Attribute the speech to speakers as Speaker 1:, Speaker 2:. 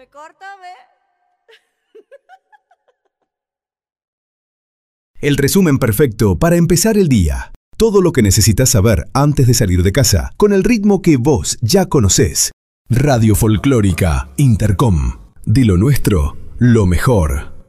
Speaker 1: me corta, ve.
Speaker 2: El resumen perfecto para empezar el día. Todo lo que necesitas saber antes de salir de casa, con el ritmo que vos ya conocés. Radio Folclórica Intercom. De lo nuestro, lo mejor.